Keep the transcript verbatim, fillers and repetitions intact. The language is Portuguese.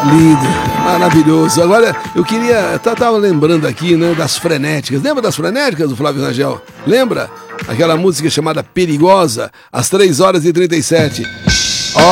Lindo, maravilhoso. Agora, eu queria... Eu tava lembrando aqui, né, das Frenéticas. Lembra das Frenéticas, do Flávio Rangel? Lembra? Aquela música chamada Perigosa, às três horas e trinta e sete.